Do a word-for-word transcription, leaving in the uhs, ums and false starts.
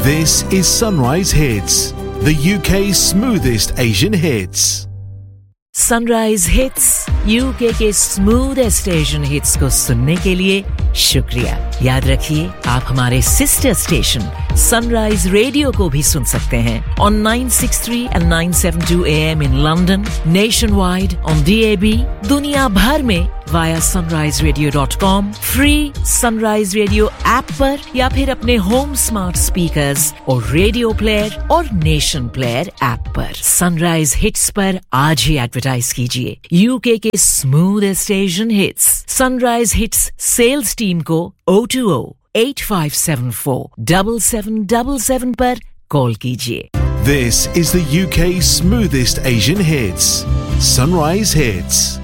This is Sunrise Hits, the U K's smoothest Asian hits. Sunrise Hits, UK के smoothest Asian hits को सुनने के लिए शुक्रिया। याद रखिए, आप हमारे सिस्टर स्टेशन सनराइज रेडियो को भी सुन सकते हैं on nine sixty-three and nine seventy-two A M in London, nationwide on D A B, दुनिया भर में via sunrise radio dot com, free Sunrise Radio app पर या फिर अपने होम स्मार्ट स्पीकर्स और रेडियो प्लेयर और नेशन प्लेयर ऐप पर। सनराइज हिट्स पर आज ही एडवर्टाइज कीजिए यूके के smoothest Asian hits. Sunrise hits sales team को zero two zero eight five seven four seven seven seven seven पर कॉल कीजिए। This is the U K's smoothest Asian hits. Sunrise Hits.